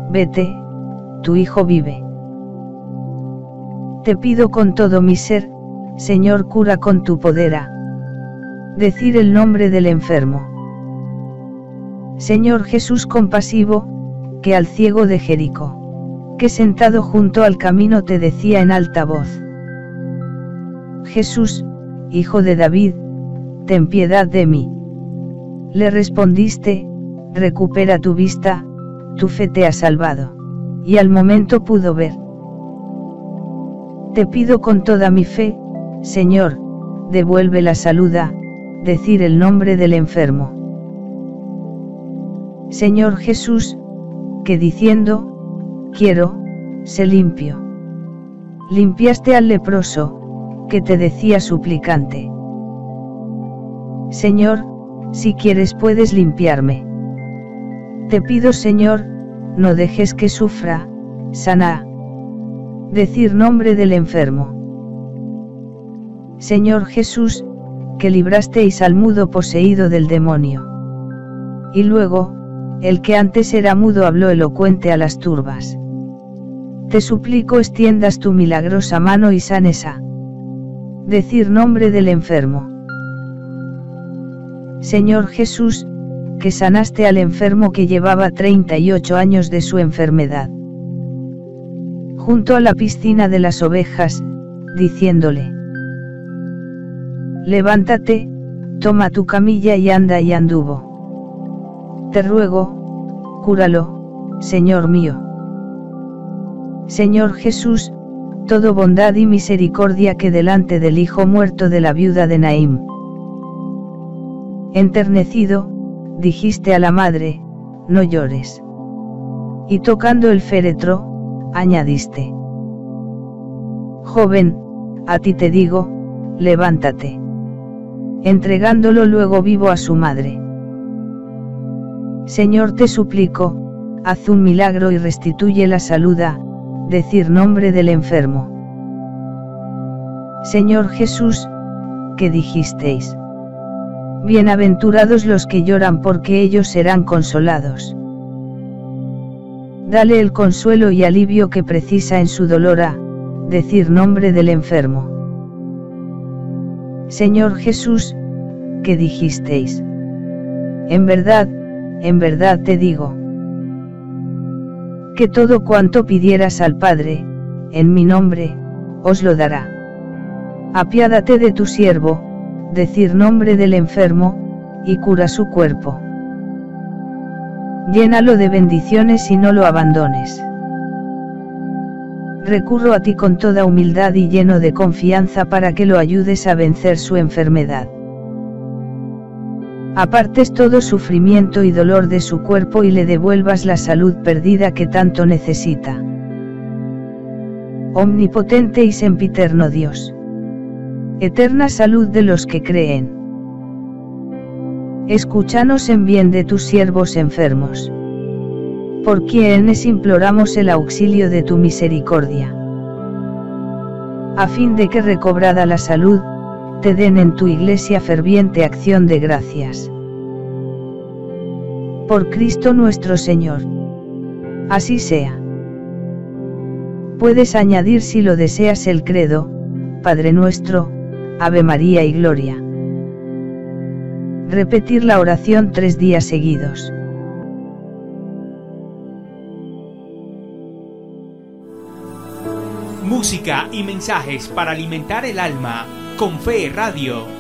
vete, tu hijo vive. Te pido con todo mi ser, Señor, cura con tu poder a decir el nombre del enfermo. Señor Jesús compasivo, que al ciego de Jericó, que sentado junto al camino te decía en alta voz: Jesús, hijo de David, ten piedad de mí. Le respondiste: recupera tu vista, tu fe te ha salvado. Y al momento pudo ver. Te pido con toda mi fe, Señor, devuelve la salud a decir el nombre del enfermo. Señor Jesús, que diciendo, quiero, sé limpio. Limpiaste al leproso, que te decía suplicante: Señor, si quieres puedes limpiarme. Te pido, Señor, no dejes que sufra, sana. Decir nombre del enfermo. Señor Jesús, que librasteis al mudo poseído del demonio. Y luego, el que antes era mudo habló elocuente a las turbas. Te suplico extiendas tu milagrosa mano y sanes a decir nombre del enfermo. Señor Jesús, que sanaste al enfermo que llevaba 38 años de su enfermedad. Junto a la piscina de las ovejas, diciéndole: levántate, toma tu camilla y anda, y anduvo. Te ruego, cúralo, Señor mío. Señor Jesús, todo bondad y misericordia que delante del hijo muerto de la viuda de Naim. Enternecido, dijiste a la madre: no llores. Y tocando el féretro, añadiste: joven, a ti te digo, levántate. Entregándolo luego vivo a su madre. Señor, te suplico, haz un milagro y restituye la salud a decir nombre del enfermo. Señor Jesús, que dijisteis: bienaventurados los que lloran, porque ellos serán consolados. Dale el consuelo y alivio que precisa en su dolor a decir nombre del enfermo. Señor Jesús, que dijisteis: en verdad te digo, que todo cuanto pidieras al Padre, en mi nombre, os lo dará. Apiádate de tu siervo, decir nombre del enfermo, y cura su cuerpo. Llénalo de bendiciones y no lo abandones. Recurro a ti con toda humildad y lleno de confianza para que lo ayudes a vencer su enfermedad. Apartes todo sufrimiento y dolor de su cuerpo y le devuelvas la salud perdida que tanto necesita. Omnipotente y sempiterno Dios. Eterna salud de los que creen. Escúchanos en bien de tus siervos enfermos. Por quienes imploramos el auxilio de tu misericordia. A fin de que, recobrada la salud, te den en tu iglesia ferviente acción de gracias. Por Cristo nuestro Señor. Así sea. Puedes añadir, si lo deseas, el credo: Padre nuestro, Ave María y Gloria. Repetir la oración 3 días seguidos. Música y mensajes para alimentar el alma con Fe Radio.